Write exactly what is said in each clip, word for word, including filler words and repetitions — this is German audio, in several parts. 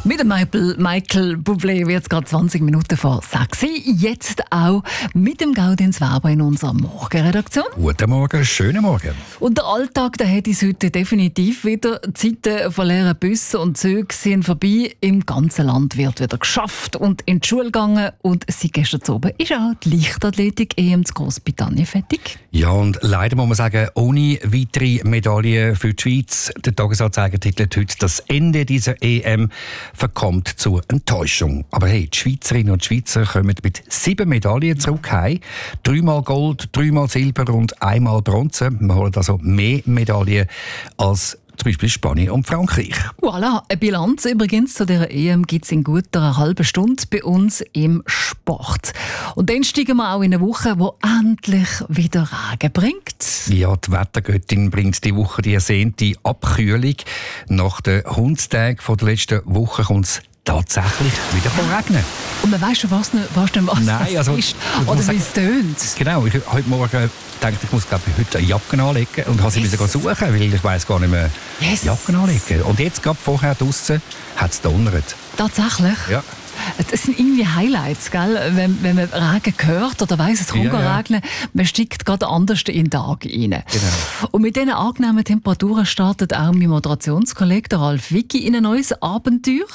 Mit dem Michael, Michael Bublé wird es gerade zwanzig Minuten vor sechs. Jetzt auch mit dem Gaudenz Weber in unserer Morgenredaktion. Guten Morgen, schönen Morgen. Und der Alltag, der hat uns heute definitiv wieder. Die Zeiten von leeren Bussen und Zügen sind vorbei. Im ganzen Land wird wieder geschafft und in die Schule gegangen. Und seit gestern oben ist auch die Leichtathletik-E M zu Großbritannien fertig. Ja, und leider muss man sagen, ohne weitere Medaillen für die Schweiz. Der Tagesanzeiger titelt heute, das Ende dieser E M verkommt zur Enttäuschung. Aber hey, die Schweizerinnen und Schweizer kommen mit sieben Medaillen zurück heim. Dreimal Gold, dreimal Silber und einmal Bronze. Wir holen also mehr Medaillen als zum Beispiel Spanien und Frankreich. Voilà, eine Bilanz übrigens zu dieser E M gibt es in gut einer halben Stunde bei uns im Sport. Und dann steigen wir auch in eine Woche, die endlich wieder Regen bringt. Ja, die Wettergöttin bringt die Woche die ersehnte Abkühlung. Nach den Hundstagen der letzten Woche kommt es tatsächlich wieder regnen. Und man weiss schon fast nicht, fast nicht was Nein, das also, ist oder wie es tönt. Genau, ich heute Morgen dachte ich, muss glaube ich, heute eine Jacke anlegen und habe sie Yes. müssen suchen, weil ich weiss gar nicht mehr Yes. Jacken anlegen. Und jetzt gerade vorher draussen hat es donnert. Tatsächlich? Ja. Das sind irgendwie Highlights, gell? Wenn, wenn man Regen hört oder weiss, es kommt Ja, ja. regnen, man steigt gerade anders in den Tag rein. Genau. Und mit diesen angenehmen Temperaturen startet auch mein Moderationskollege Ralf Wicki in ein neues Abenteuer.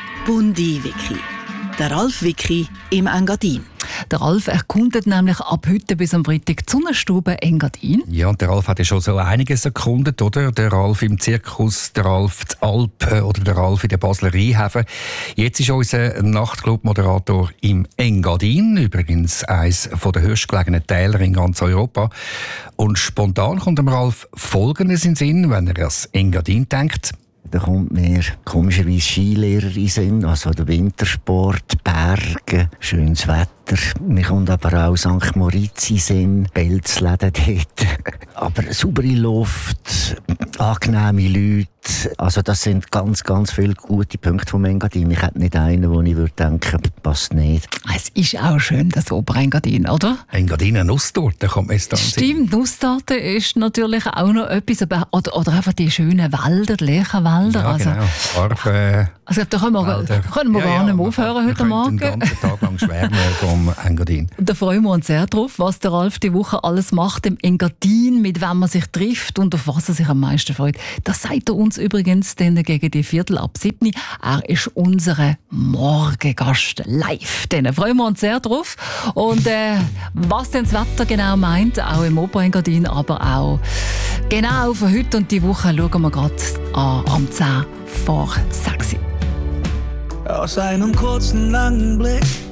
Bundi Wiki. Der Ralf Wicki im Engadin. Der Ralf erkundet nämlich ab heute bis am Freitag die Sonnenstube Engadin. Ja, und der Ralf hat ja schon so einiges erkundet, oder? Der Ralf im Zirkus, der Ralf in Alpen oder der Ralf in der Basler Rheinhäfen. Jetzt ist unser Nachtclub-Moderator im Engadin, übrigens eines der höchstgelegenen Täler in ganz Europa. Und spontan kommt dem Ralf Folgendes in den Sinn, wenn er an das Engadin denkt. Da kommt mir komischerweise Skilehrer in den Sinn, also der Wintersport, Berge, schönes Wetter. Mir kommt aber auch Sankt Moritz in den Sinn, Pelzläden dort. Aber saubere Luft, angenehme Leute. Also das sind ganz, ganz viele gute Punkte vom Engadin. Ich hätte nicht einen, wo ich würde denken, passt nicht. Es ist auch schön, das Oberengadin, oder? Engadiner Nusstorte kommt mir jetzt dann in den Sinn. Stimmt, Nusstorte ist natürlich auch noch etwas, aber, oder, oder einfach die schönen Wälder, die Lärchenwälder. Ja, also, genau. Arve, also da können wir, Wälder. können wir Ja, gar ja, nicht mehr wir aufhören können- heute wir Morgen. können den ganzen Tag lang schwärmen vom Engadin. Da freuen wir uns sehr drauf, was der Ralf die Woche alles macht im Engadin, mit wem man sich trifft und auf was er sich am meisten freut. Das sagt er uns übrigens dann gegen die Viertel ab sieben. Er ist unser Morgengast live. Dann freuen wir uns sehr drauf. Und äh, was denn das Wetter genau meint, auch im Oberengadin, aber auch genau für heute und die Woche schauen wir gerade an am zehn vor sechs. Aus einem kurzen, langen Blick